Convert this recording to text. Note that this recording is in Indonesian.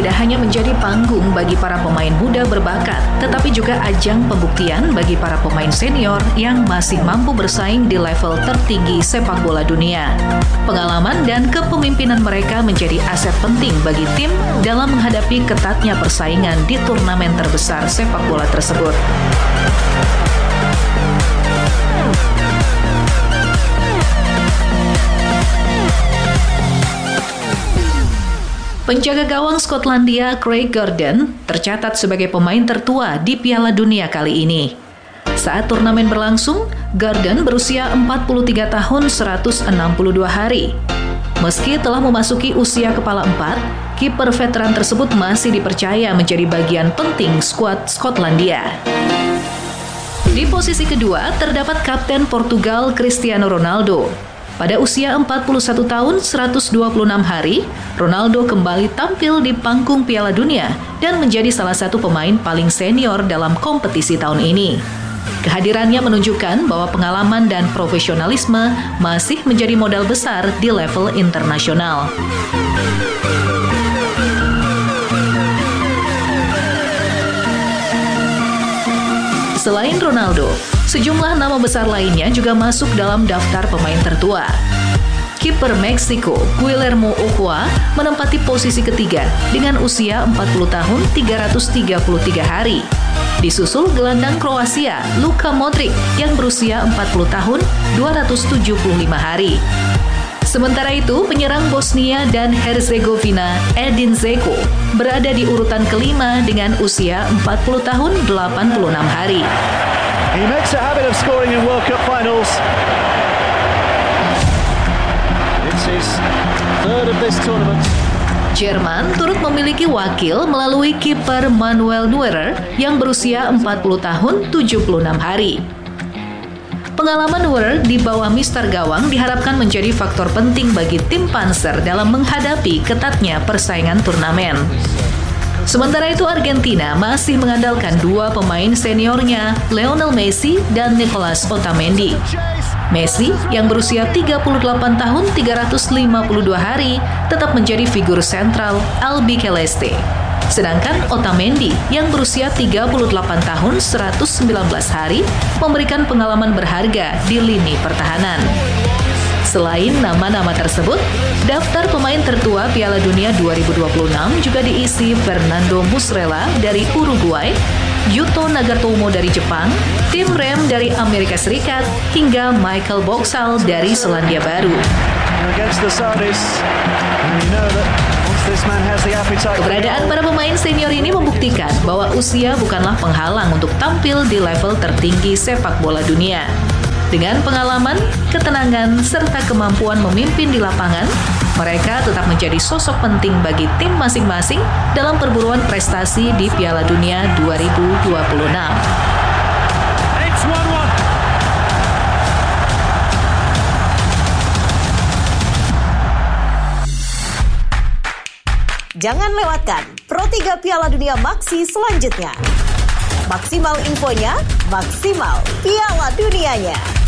tidak hanya menjadi panggung bagi para pemain muda berbakat, tetapi juga ajang pembuktian bagi para pemain senior yang masih mampu bersaing di level tertinggi sepak bola dunia. Pengalaman dan kepemimpinan mereka menjadi aset penting bagi tim dalam menghadapi ketatnya persaingan di turnamen terbesar sepak bola tersebut. Penjaga gawang Skotlandia Craig Gordon tercatat sebagai pemain tertua di Piala Dunia kali ini. Saat turnamen berlangsung, Gordon berusia 43 tahun 162 hari. Meski telah memasuki usia kepala 4, kiper veteran tersebut masih dipercaya menjadi bagian penting skuad Skotlandia. Di posisi kedua terdapat Kapten Portugal Cristiano Ronaldo. Pada usia 41 tahun 126 hari, Ronaldo kembali tampil di panggung Piala Dunia dan menjadi salah satu pemain paling senior dalam kompetisi tahun ini. Kehadirannya menunjukkan bahwa pengalaman dan profesionalisme masih menjadi modal besar di level internasional. Selain Ronaldo, sejumlah nama besar lainnya juga masuk dalam daftar pemain tertua. Kiper Meksiko Guillermo Ochoa menempati posisi ketiga dengan usia 40 tahun 333 hari. Disusul gelandang Kroasia Luka Modric yang berusia 40 tahun 275 hari. Sementara itu, penyerang Bosnia dan Herzegovina Edin Dzeko berada di urutan kelima dengan usia 40 tahun 86 hari. He makes a habit of scoring in World Cup finals. It's his third of this tournament. Jerman turut memiliki wakil melalui kiper Manuel Neuer yang berusia 40 tahun 76 hari. Pengalaman Neuer di bawah mister gawang diharapkan menjadi faktor penting bagi tim Panzer dalam menghadapi ketatnya persaingan turnamen. Sementara itu Argentina masih mengandalkan dua pemain seniornya, Lionel Messi dan Nicolas Otamendi. Messi yang berusia 38 tahun 352 hari tetap menjadi figur sentral Albiceleste. Sedangkan Otamendi yang berusia 38 tahun 119 hari memberikan pengalaman berharga di lini pertahanan. Selain nama-nama tersebut, daftar pemain tertua Piala Dunia 2026 juga diisi Fernando Muslera dari Uruguay, Yuto Nagatomo dari Jepang, Tim Rem dari Amerika Serikat, hingga Michael Boxall dari Selandia Baru. Keberadaan para pemain senior ini membuktikan bahwa usia bukanlah penghalang untuk tampil di level tertinggi sepak bola dunia. Dengan pengalaman, ketenangan, serta kemampuan memimpin di lapangan, mereka tetap menjadi sosok penting bagi tim masing-masing dalam perburuan prestasi di Piala Dunia 2026. Jangan lewatkan Pro 3 Piala Dunia Maxi selanjutnya. Maksimal infonya, maksimal Piala Dunianya.